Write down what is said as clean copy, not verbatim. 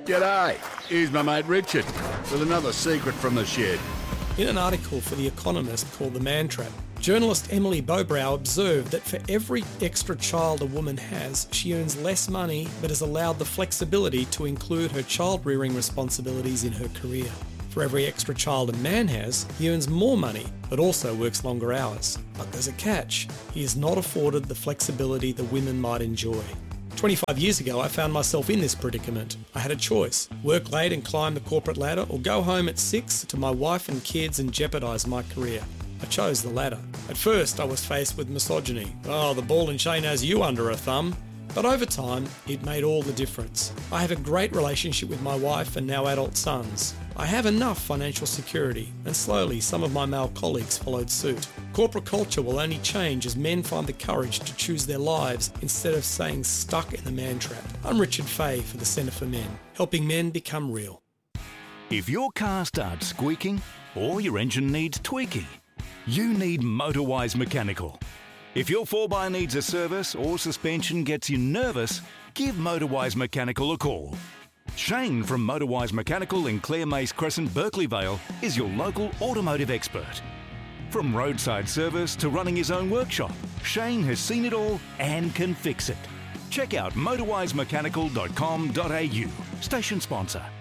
G'day, here's my mate Richard with another secret from the shed. In an article for The Economist called The Man Trap, journalist Emily Bobrow observed that for every extra child a woman has, she earns less money but is allowed the flexibility to include her child-rearing responsibilities in her career. For every extra child a man has, he earns more money but also works longer hours. But there's a catch. He is not afforded the flexibility that women might enjoy. 25 years ago, I found myself in this predicament. I had a choice: work late and climb the corporate ladder, or go home at 6 to my wife and kids and jeopardise my career. I chose the latter. At first, I was faced with misogyny. Oh, the ball and chain has you under her thumb. But over time, it made all the difference. I have a great relationship with my wife and now adult sons. I have enough financial security, and slowly some of my male colleagues followed suit. Corporate culture will only change as men find the courage to choose their lives instead of staying stuck in the man trap. I'm Richard Fay for the Centre for Men, helping men become real. If your car starts squeaking or your engine needs tweaking, you need Motorwise Mechanical. If your 4x needs a service or suspension gets you nervous, give Motorwise Mechanical a call. Shane from Motorwise Mechanical in Clare Mace Crescent, Berkeley Vale is your local automotive expert. From roadside service to running his own workshop, Shane has seen it all and can fix it. Check out motorwisemechanical.com.au. Station sponsor.